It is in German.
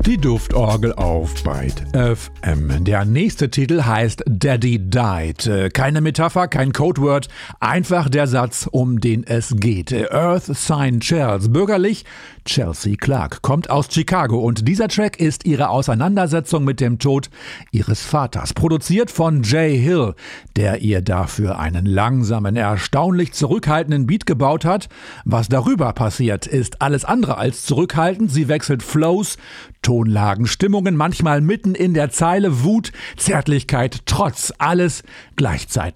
Die Duftorgel auf Byte FM. Der nächste Titel heißt Daddy Died. Keine Metapher, kein Codeword, einfach der Satz, um den es geht. Earth Sign Charles, bürgerlich Chelsea Clark, kommt aus Chicago und dieser Track ist ihre Auseinandersetzung mit dem Tod ihres Vaters. Produziert von Jay Hill, der ihr dafür einen langsamen, erstaunlich zurückhaltenden Beat gebaut hat. Was darüber passiert, ist alles andere als zurückhaltend. Sie wechselt Flows, Tonlagen, Stimmungen, manchmal mitten in der Zeile, Wut, Zärtlichkeit, Trotz, alles gleichzeitig.